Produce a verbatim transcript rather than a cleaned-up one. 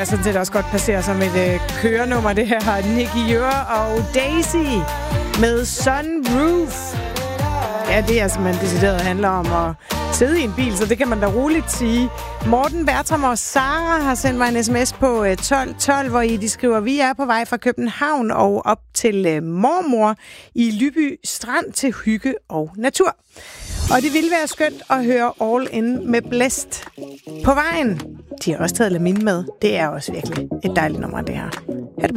jeg sådan set også godt passere som et øh, kørenummer. Det her har Nicky Jør og Daisy med Sunroof. Ja, det er simpelthen decideret handler om at sidde i en bil, så det kan man da roligt sige. Morten, Bertram og Sara har sendt mig en sms på tolv tolv, hvor I de skriver, vi er på vej fra København og op til øh, mormor i Lyby Strand til hygge og natur. Og det ville være skønt at høre All In med Blæst på vejen. De har også taget Lamin med. Det er også virkelig et dejligt nummer, det her.